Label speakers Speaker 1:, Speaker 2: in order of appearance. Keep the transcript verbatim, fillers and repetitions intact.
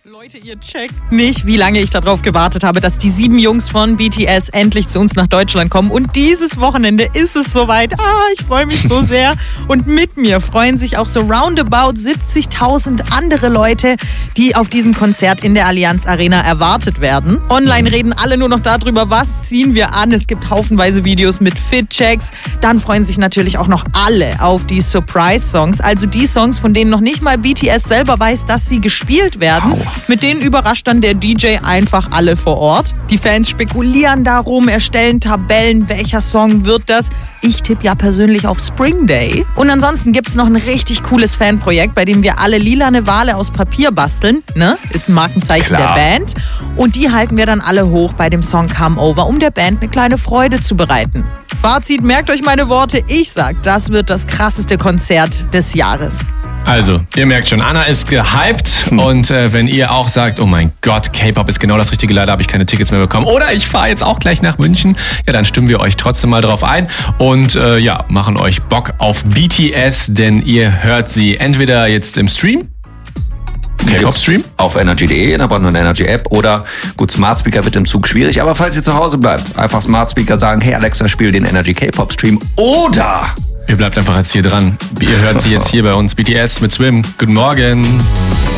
Speaker 1: Leute, ihr checkt nicht, wie lange ich darauf gewartet habe, dass die sieben Jungs von B T S endlich zu uns nach Deutschland kommen. Und dieses Wochenende ist es soweit. Ah, ich freue mich so sehr. Und mit mir freuen sich auch so roundabout siebzigtausend andere Leute, die auf diesem Konzert in der Allianz Arena erwartet werden. Online reden alle nur noch darüber, was ziehen wir an. Es gibt haufenweise Videos mit Fit-Checks. Dann freuen sich natürlich auch noch alle auf die Surprise-Songs. Also die Songs, von denen noch nicht mal B T S selber weiß, dass sie gespielt werden. Wow. Mit denen überrascht dann der D J einfach alle vor Ort. Die Fans spekulieren darum, erstellen Tabellen, welcher Song wird das. Ich tippe ja persönlich auf Spring Day. Und ansonsten gibt es noch ein richtig cooles Fanprojekt, bei dem wir alle lilane Wale aus Papier basteln. Ne? Ist ein Markenzeichen Klar. der Band. Und die halten wir dann alle hoch bei dem Song Come Over, um der Band eine kleine Freude zu bereiten. Fazit, merkt euch meine Worte. Ich sag, das wird das krasseste Konzert des Jahres.
Speaker 2: Also, ihr merkt schon, Anna ist gehypt und äh, wenn ihr auch sagt, oh mein Gott, K-Pop ist genau das Richtige, leider habe ich keine Tickets mehr bekommen oder ich fahre jetzt auch gleich nach München, ja, dann stimmen wir euch trotzdem mal drauf ein und äh, ja, machen euch Bock auf B T S, denn ihr hört sie entweder jetzt im Stream, K-Pop-Stream,
Speaker 3: auf energy punkt de, in der Brandon Energy App oder gut, Smart Speaker wird im Zug schwierig, aber falls ihr zu Hause bleibt, einfach Smart Speaker sagen, hey Alexa, spiel den Energy K-Pop-Stream oder...
Speaker 2: Ihr bleibt einfach jetzt hier dran. Ihr hört sie jetzt hier bei uns. B T S mit Swim. Guten Morgen.